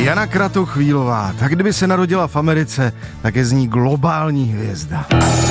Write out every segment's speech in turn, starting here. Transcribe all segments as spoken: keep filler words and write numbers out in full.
Jana Kratochvílová, tak kdyby se narodila v Americe, tak je z ní globální hvězda.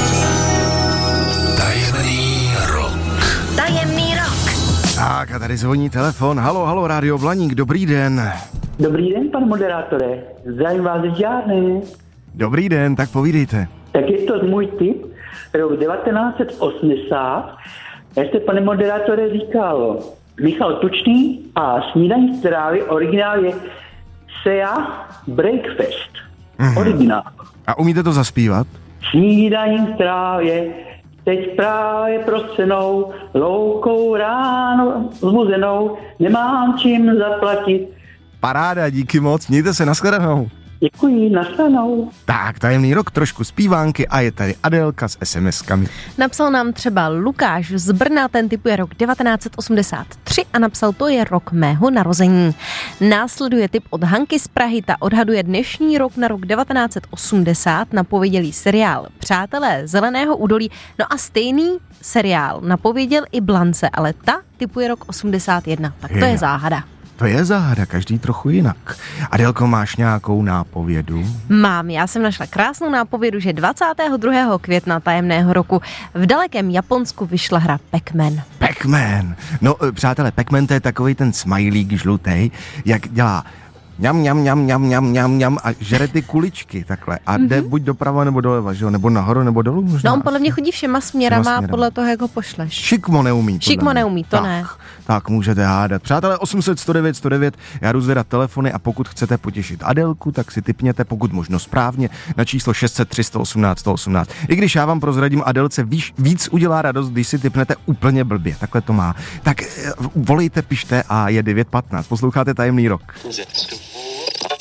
Tajemný rok. Tajemný rok. Tak a tady zvoní telefon. Halo, halo, Rádio Blaník, dobrý den. Dobrý den, pane moderátore. Zdravím vás z Žárny. Dobrý den, tak povídejte. Tak je to můj tip, rok devatenáct set osmdesát. Já jste, pane moderátore, říkal Michal Tučný a Snídaní z trávy, originál je Sea Breakfast. Mm-hmm. Originál. A umíte to zaspívat? Snídaní z trávě, teď právě prostřenou, loukou ráno zbuzenou, nemám čím zaplatit. Paráda, díky moc, mějte se, nashledanou. Děkuji, nashledanou. Tak, tajemný rok, trošku zpívánky a je tady Adélka s es em eskami. Napsal nám třeba Lukáš z Brna, ten typuje rok devatenáct set osmdesát tři a napsal, to je rok mého narození. Následuje tip od Hanky z Prahy, ta odhaduje dnešní rok na rok devatenáct set osmdesát, napovědělý seriál Přátelé zeleného údolí, no a stejný seriál napověděl i Blance, ale ta typuje rok osmdesát jedna, tak to je, je záhada. To je záhada, každý trochu jinak. Adélko, máš nějakou nápovědu? Mám, já jsem našla krásnou nápovědu, že dvacátého druhého května tajemného roku v dalekém Japonsku vyšla hra Pac-Man. Pac-Man. No, přátelé, Pac-Man to je takovej ten smajlík žlutej, jak dělá ňam, ňam, ňam, ňam, ňam, ňam, ňam a žere ty kuličky takhle. A jde mm-hmm. buď doprava nebo doleva, že jo? Nebo nahoru nebo dolů možná. No, on podle mě chodí všema směrama, všema směrama. Podle toho, jak ho pošleš. Šikmo neumí. Šikmo neumí, to tak, ne. Tak můžete hádat. Přátelé, osm set sto devět sto devět, já jdu zvedat telefony a pokud chcete potěšit Adélku, tak si tipněte, pokud možno správně, na číslo šest set tři sto osmnáct sto osmnáct. I když já vám prozradím, Adélce víc, víc udělá radost, když si tipnete úplně blbě. Takhle to má. Tak volejte, pište a je devět patnáct. Posloucháte Tajemný rok.